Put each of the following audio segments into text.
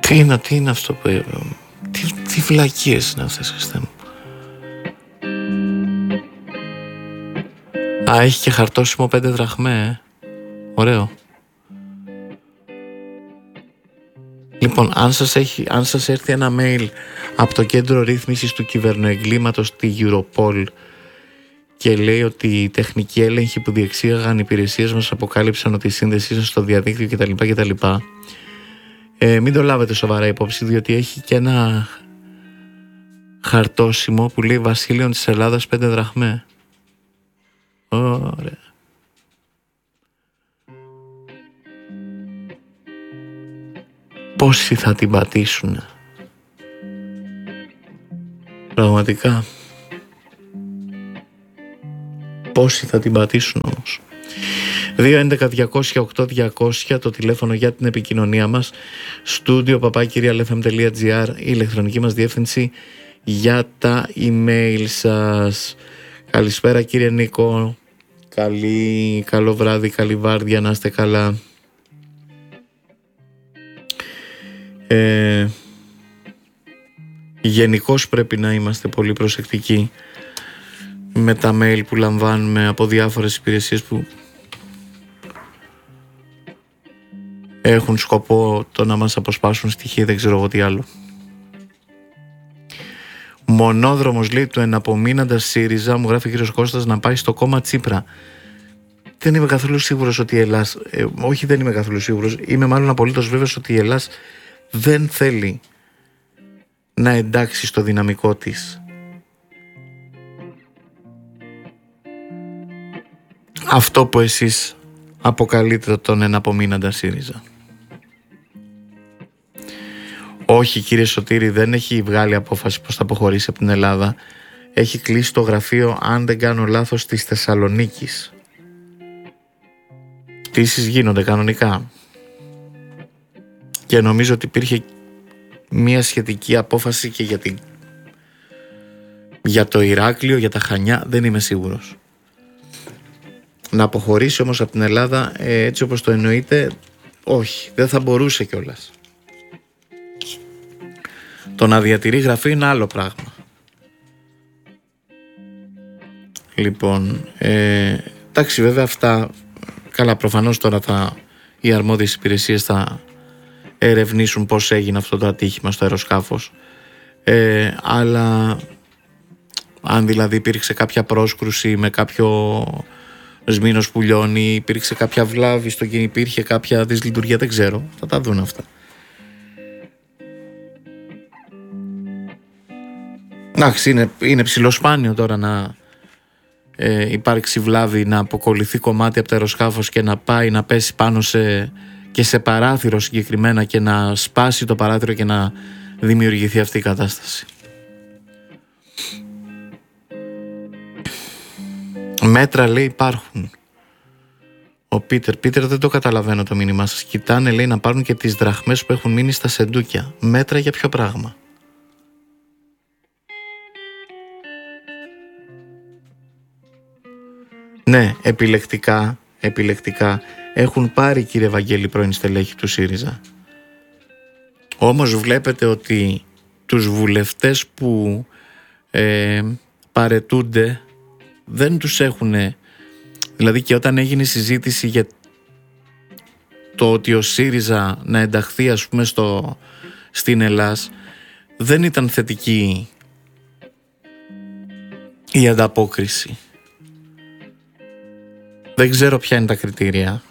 Τι είναι αυτό που... Τι βλακίες είναι αυτές, Χριστέ μου. Α, έχει και χαρτόσημο 5 δραχμέ, Ωραίο. Λοιπόν, αν σας έρθει ένα mail από το Κέντρο Ρύθμισης του Κυβερνοεγκλήματος τη Europol και λέει ότι οι τεχνικοί έλεγχοι που διεξήγαγαν οι υπηρεσίες μας αποκάλυψαν ότι η σύνδεσή σας στο διαδίκτυο κτλ. Μην το λάβετε σοβαρά υπόψη, διότι έχει και ένα χαρτόσημο που λέει Βασίλειον της Ελλάδας 5 δραχμέ. Ωραία. Πόσοι θα την πατήσουν? Πραγματικά. Πόσοι θα την πατήσουν όμως? 2.11.200.8.200 το τηλέφωνο για την επικοινωνία μας. studio@realfm.gr η ηλεκτρονική μας διεύθυνση για τα email σας. Καλησπέρα κύριε Νίκο. Καλό βράδυ, καλή βάρδια, να είστε καλά. Γενικώς πρέπει να είμαστε πολύ προσεκτικοί με τα mail που λαμβάνουμε από διάφορες υπηρεσίες που έχουν σκοπό το να μας αποσπάσουν στοιχεία, δεν ξέρω εγώ τι άλλο. Μονόδρομος, λέει, του εναπομείναντα ΣΥΡΙΖΑ, μου γράφει ο κύριος Κώστας, να πάει στο κόμμα Τσίπρα. Δεν είμαι καθόλου σίγουρος ότι η Ελλάς, όχι δεν είμαι καθόλου σίγουρος, είμαι μάλλον απολύτως βέβαιος ότι η Ελλάς δεν θέλει να εντάξει στο δυναμικό της αυτό που εσείς αποκαλείτε τον εναπομείναντα ΣΥΡΙΖΑ. Όχι κύριε Σωτήρη, δεν έχει βγάλει απόφαση πως θα αποχωρήσει από την Ελλάδα. Έχει κλείσει το γραφείο, αν δεν κάνω λάθος, της Θεσσαλονίκης. Πτήσεις γίνονται κανονικά. Και νομίζω ότι υπήρχε μια σχετική απόφαση και για το Ηράκλειο, για τα Χανιά, δεν είμαι σίγουρος. Να αποχωρήσει όμως από την Ελλάδα έτσι όπως το εννοείται, όχι, δεν θα μπορούσε κιόλας. Το να διατηρεί γραφείο είναι άλλο πράγμα. Λοιπόν, εντάξει, βέβαια αυτά, καλά, προφανώς τώρα οι αρμόδιες υπηρεσίες θα ερευνήσουν πώς έγινε αυτό το ατύχημα στο αεροσκάφος, αλλά αν δηλαδή υπήρξε κάποια πρόσκρουση με κάποιο σμήνος που λιώνει, υπήρξε κάποια βλάβη στο κινητό, υπήρχε κάποια δυσλειτουργία, δεν ξέρω, θα τα δουν αυτά. Εντάξει, είναι ψηλοσπάνιο τώρα να υπάρξει βλάβη, να αποκολληθεί κομμάτι από το αεροσκάφος και να πάει να πέσει πάνω και σε παράθυρο συγκεκριμένα και να σπάσει το παράθυρο και να δημιουργηθεί αυτή η κατάσταση. Μέτρα, λέει, υπάρχουν. Ο Πίτερ, δεν το καταλαβαίνω το μήνυμά σας. Κοιτάνε, λέει, να πάρουν και τις δραχμές που έχουν μείνει στα σεντούκια. Μέτρα για ποιο πράγμα? Ναι, επιλεκτικά έχουν πάρει, κύριε Βαγγέλη, πρώην στελέχη του ΣΥΡΙΖΑ. Όμως βλέπετε ότι τους βουλευτές που παρετούνται δεν τους έχουν, δηλαδή και όταν έγινε συζήτηση για το ότι ο ΣΥΡΙΖΑ να ενταχθεί, ας πούμε, στην Ελλάς, δεν ήταν θετική η ανταπόκριση. Δεν ξέρω ποια είναι τα κριτήρια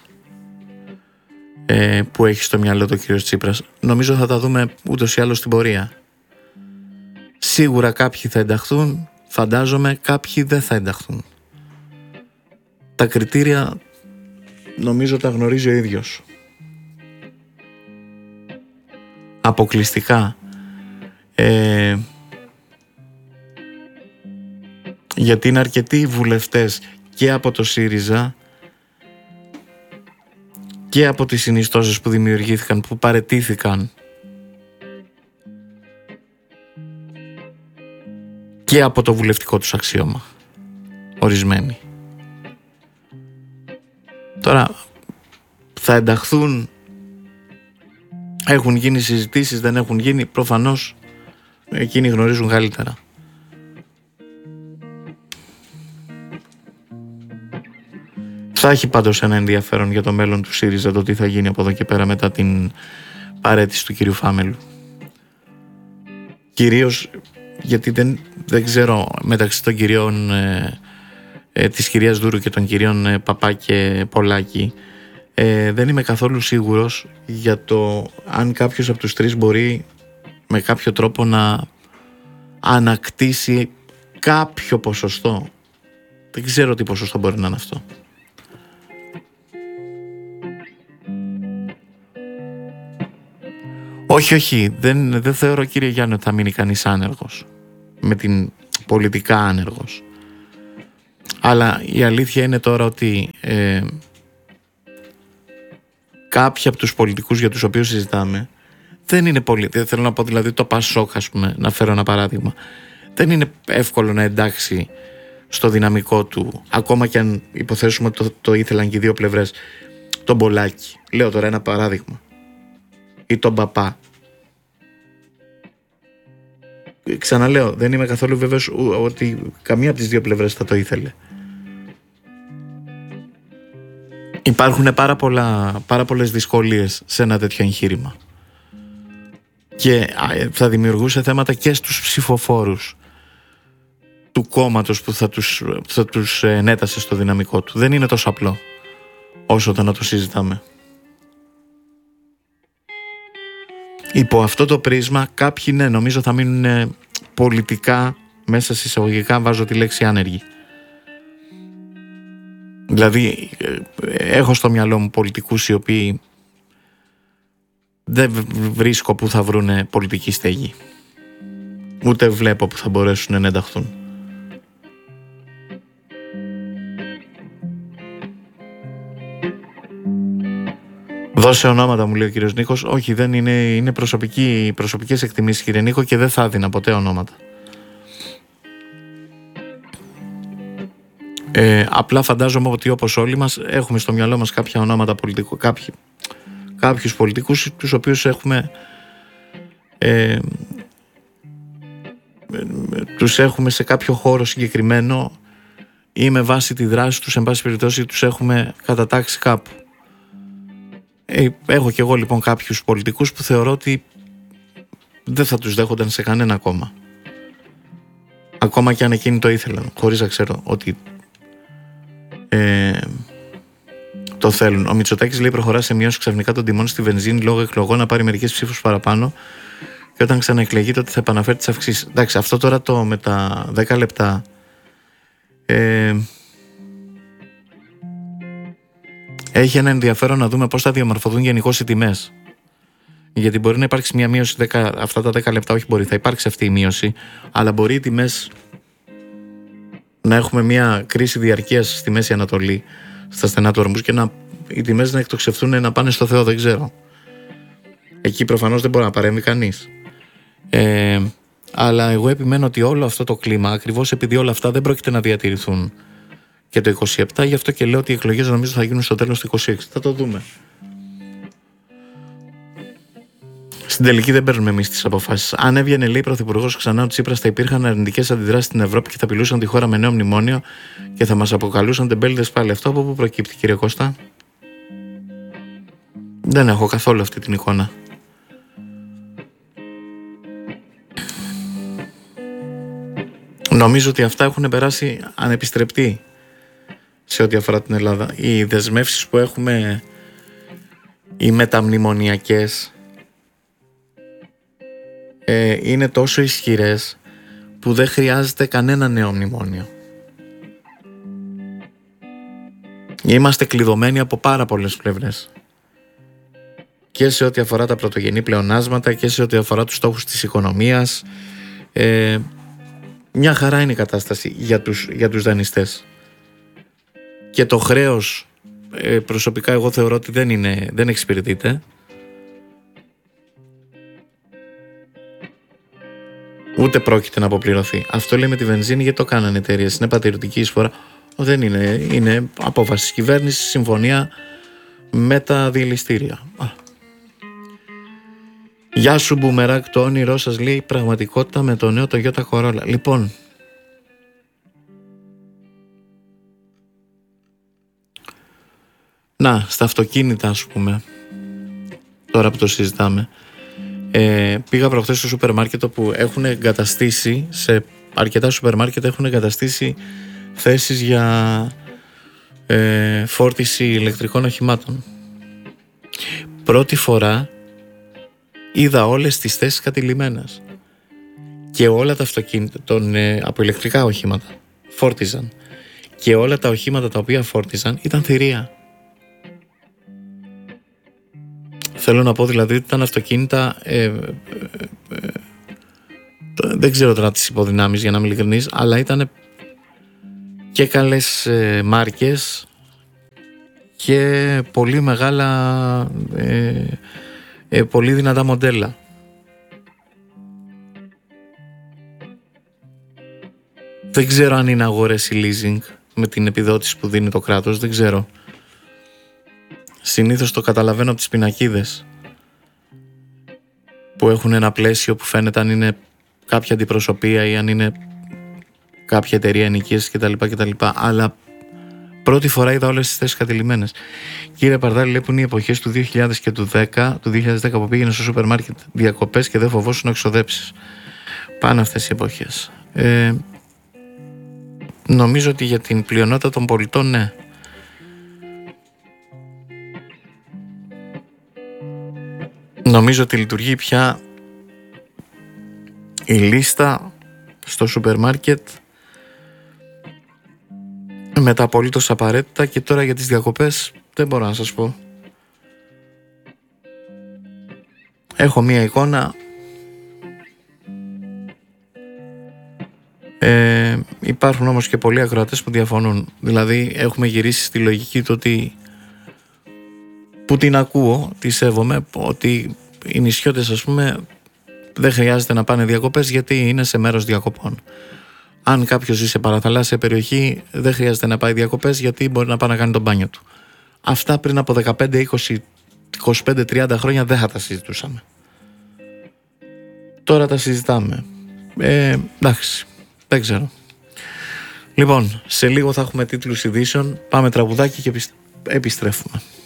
που έχει στο μυαλό του ο κ. Τσίπρας. Νομίζω θα τα δούμε ούτως ή άλλως στην πορεία. Σίγουρα κάποιοι θα ενταχθούν, φαντάζομαι κάποιοι δεν θα ενταχθούν. Τα κριτήρια νομίζω τα γνωρίζει ο ίδιος. Αποκλειστικά. Γιατί είναι αρκετοί βουλευτές και από το ΣΥΡΙΖΑ και από τις συνιστώσεις που δημιουργήθηκαν, που παρετήθηκαν, και από το βουλευτικό τους αξίωμα, ορισμένοι. Τώρα θα ενταχθούν Έχουν γίνει συζητήσεις, δεν έχουν γίνει? Προφανώς εκείνοι γνωρίζουν καλύτερα. Θα έχει πάντως ένα ενδιαφέρον για το μέλλον του ΣΥΡΙΖΑ το τι θα γίνει από εδώ και πέρα μετά την παραίτηση του κυρίου Φάμελου. Κυρίως γιατί δεν ξέρω μεταξύ των κυρίων της κυρίας Δούρου και των κυρίων Παπά και Πολάκη, δεν είμαι καθόλου σίγουρος για το αν κάποιος από τους τρεις μπορεί με κάποιο τρόπο να ανακτήσει κάποιο ποσοστό. Δεν ξέρω τι ποσοστό μπορεί να είναι αυτό. Όχι, δεν θεωρώ, κύριε Γιάννη, ότι θα μείνει κανείς άνεργος, με την πολιτικά άνεργος. Αλλά η αλήθεια είναι τώρα ότι κάποιοι από τους πολιτικούς για τους οποίους συζητάμε δεν είναι πολύ, θέλω να πω δηλαδή το Πασόκ, ας πούμε, να φέρω ένα παράδειγμα, δεν είναι εύκολο να εντάξει στο δυναμικό του, ακόμα και αν υποθέσουμε ότι το ήθελαν και οι δύο πλευρές, τον Πολάκη, λέω τώρα ένα παράδειγμα, ή τον Παπά. Ξαναλέω, δεν είμαι καθόλου βέβαιος ότι καμία από τις δύο πλευρές θα το ήθελε. Υπάρχουν πάρα πολλές δυσκολίες σε ένα τέτοιο εγχείρημα και θα δημιουργούσε θέματα και στους ψηφοφόρους του κόμματος που θα τους ενέτασε στο δυναμικό του. Δεν είναι τόσο απλό όσο το να το συζητάμε. Υπό αυτό το πρίσμα κάποιοι νομίζω θα μείνουν πολιτικά, μέσα σε εισαγωγικά βάζω τη λέξη άνεργοι. Δηλαδή έχω στο μυαλό μου πολιτικούς οι οποίοι δεν βρίσκω που θα βρούνε πολιτική στέγη, ούτε βλέπω που θα μπορέσουν να ενταχθούν. Δώσε ονόματα, μου λέει ο κύριος Νίκος. Όχι, δεν είναι προσωπικές εκτιμήσεις, κύριε Νίκο, και δεν θα έδινα ποτέ ονόματα. Απλά φαντάζομαι ότι όπως όλοι μας έχουμε στο μυαλό μας κάποια ονόματα πολιτικού, κάποιους πολιτικούς τους οποίους τους έχουμε σε κάποιο χώρο συγκεκριμένο ή με βάση τη δράση τους, εν πάση περιπτώσει τους έχουμε κατατάξει κάπου. Έχω κι εγώ λοιπόν κάποιους πολιτικούς που θεωρώ ότι δεν θα τους δέχονταν σε κανένα κόμμα, ακόμα και αν εκείνοι το ήθελαν, χωρίς να ξέρω ότι το θέλουν. Ο Μητσοτάκης λέει προχωρά σε μείωση ξαφνικά των τιμών στη βενζίνη λόγω εκλογών, να πάρει μερικές ψήφους παραπάνω και όταν ξαναεκλεγεί τότε θα επαναφέρει τις αυξήσεις. Εντάξει, αυτό τώρα το με τα 10 λεπτά έχει ένα ενδιαφέρον να δούμε πώς θα διαμορφωθούν γενικώς οι τιμές. Γιατί μπορεί να υπάρξει μια μείωση αυτά τα 10 λεπτά, όχι μπορεί, θα υπάρξει αυτή η μείωση, αλλά μπορεί οι τιμές να έχουμε μια κρίση διαρκείας στη Μέση Ανατολή, στα στενά του Ορμούς, και οι τιμές να εκτοξευθούν, να πάνε στο Θεό, δεν ξέρω. Εκεί προφανώς δεν μπορεί να παρέμβει κανείς. Αλλά εγώ επιμένω ότι όλο αυτό το κλίμα, ακριβώς επειδή όλα αυτά δεν πρόκειται να διατηρηθούν και το 27, γι' αυτό και λέω ότι οι εκλογές νομίζω θα γίνουν στο τέλος του 26. Θα το δούμε. Στην τελική δεν παίρνουμε εμείς τις αποφάσεις. Αν έβγαινε, λέει, πρωθυπουργός ξανά ο Τσίπρας, θα υπήρχαν αρνητικές αντιδράσεις στην Ευρώπη και θα απειλούσαν τη χώρα με νέο μνημόνιο και θα μας αποκαλούσαν τεμπέληδες πάλι. Αυτό από πού προκύπτει, κύριε Κώστα? Δεν έχω καθόλου αυτή την εικόνα. Νομίζω ότι αυτά έχουν περάσει ανεπιστρεπτοί σε ό,τι αφορά την Ελλάδα. Οι δεσμεύσεις που έχουμε, οι μεταμνημονιακές, είναι τόσο ισχυρές που δεν χρειάζεται κανένα νέο μνημόνιο. Είμαστε κλειδωμένοι από πάρα πολλές πλευρές. Και σε ό,τι αφορά τα πρωτογενή πλεονάσματα και σε ό,τι αφορά τους στόχους της οικονομίας. Μια χαρά είναι η κατάσταση για τους δανειστές. Και το χρέος, προσωπικά εγώ θεωρώ ότι δεν εξυπηρετείται. Ούτε πρόκειται να αποπληρωθεί. Αυτό λέει με τη βενζίνη, γιατί το κάνανε εταιρείες. Είναι πατριωτική εισφορά. Δεν είναι. Είναι απόφαση της κυβέρνησης, συμφωνία με τα διελιστήρια. Γεια σου Μπουμεράκ, το όνειρό σας λέει πραγματικότητα με το νέο Toyota Corolla. Λοιπόν, να, στα αυτοκίνητα ας πούμε, τώρα που το συζητάμε, πήγα προχθές στο σούπερ μάρκετ που έχουν εγκαταστήσει, σε αρκετά σούπερ μάρκετ έχουν εγκαταστήσει θέσεις για φόρτιση ηλεκτρικών οχημάτων. Πρώτη φορά είδα όλες τις θέσεις κατηλημμένες και όλα τα αυτοκίνητα από ηλεκτρικά οχήματα φόρτιζαν και όλα τα οχήματα τα οποία φόρτιζαν ήταν θηρία. Θέλω να πω δηλαδή ότι ήταν αυτοκίνητα δεν ξέρω τώρα τις υποδυνάμεις για να είμαι ειλικρινής, αλλά ήταν και καλές μάρκες και πολύ μεγάλα πολύ δυνατά μοντέλα. Δεν ξέρω αν είναι αγορές ή leasing με την επιδότηση που δίνει το κράτος, δεν ξέρω. Συνήθως το καταλαβαίνω από τις πινακίδες που έχουν ένα πλαίσιο που φαίνεται αν είναι κάποια αντιπροσωπεία ή αν είναι κάποια εταιρεία ενοικίασης κτλ. Αλλά πρώτη φορά είδα όλες τις θέσεις κατηλημμένες. Κύριε Παρδάλη, λέει που είναι οι εποχές του 2000 και του 2010 που πήγαινε στο σούπερ μάρκετ διακοπές και δεν φοβόσουν να εξοδέψεις. Πάνε αυτές οι εποχές. Νομίζω ότι για την πλειονότητα των πολιτών ναι. Νομίζω ότι λειτουργεί πια η λίστα στο σούπερ μάρκετ με τα απολύτως απαραίτητα και τώρα για τις διακοπές δεν μπορώ να σας πω. Έχω μία εικόνα. Υπάρχουν όμως και πολλοί ακροατές που διαφωνούν. Δηλαδή έχουμε γυρίσει στη λογική του ότι, που την ακούω, τη σέβομαι, ότι οι νησιώτες ας πούμε δεν χρειάζεται να πάνε διακοπές γιατί είναι σε μέρος διακοπών. Αν κάποιος ζει σε παραθαλάσσια περιοχή δεν χρειάζεται να πάει διακοπές γιατί μπορεί να πάει να κάνει τον μπάνιο του. Αυτά πριν από 15, 20, 25, 30 χρόνια δεν θα τα συζητούσαμε. Τώρα τα συζητάμε. Εντάξει, δεν ξέρω. Λοιπόν, σε λίγο θα έχουμε τίτλους ειδήσεων. Πάμε τραγουδάκι και επιστρέφουμε.